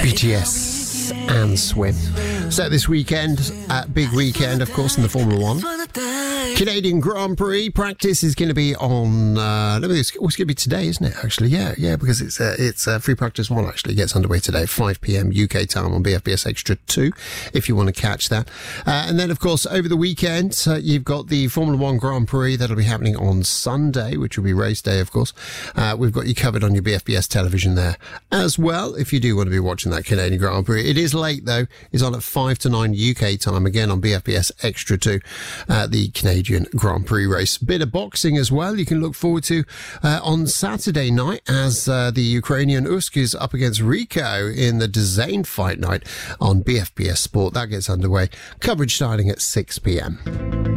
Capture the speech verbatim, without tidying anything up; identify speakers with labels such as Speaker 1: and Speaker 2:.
Speaker 1: B T S and Swim. So this weekend, uh, big weekend, of course, in the Formula One. Canadian Grand Prix practice is going to be on, uh, let me, it's going to be today, isn't it, actually? Yeah, yeah, because it's uh, it's uh, free practice one, actually, gets underway today, five p.m. U K time on B F B S Extra two, if you want to catch that. Uh, and then, of course, over the weekend, uh, you've got the Formula One Grand Prix that'll be happening on Sunday, which will be race day, of course. Uh, we've got you covered on your B F B S television there as well, if you do want to be watching that Canadian Grand Prix. It is late, though. It's on at five to nine U K time, again on B F B S Extra two, uh, the Canadian Grand Prix race. Bit of boxing as well you can look forward to uh, on Saturday night, as uh, the Ukrainian Usyk is up against Rico in the Dzain fight night on B F B S Sport. That gets underway. Coverage starting at six p.m.